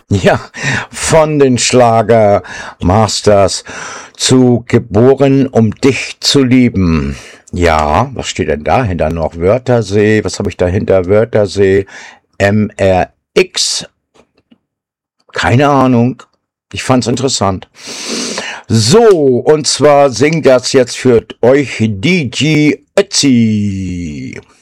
Ja, von den Schlagermasters zu Geboren, um dich zu lieben. Ja, was steht denn dahinter noch? Wörthersee, was habe ich dahinter? Wörthersee, MRX, keine Ahnung. Ich fand's interessant. So, und zwar singt das jetzt für euch DJ Ötzi.